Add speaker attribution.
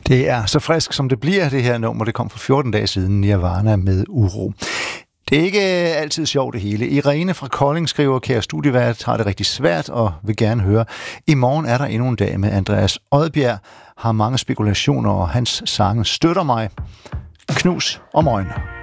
Speaker 1: Det er så frisk, som det bliver, det her nummer. Det kom for 14 dage siden, Nirvana med Uro. Det er ikke altid sjovt det hele. Irene fra Kolding skriver, kære studievært, har det rigtig svært og vil gerne høre. I morgen er der endnu en dag med Andreas Odbjerg. Har mange spekulationer, og hans sange støtter mig. Knus om øjnene.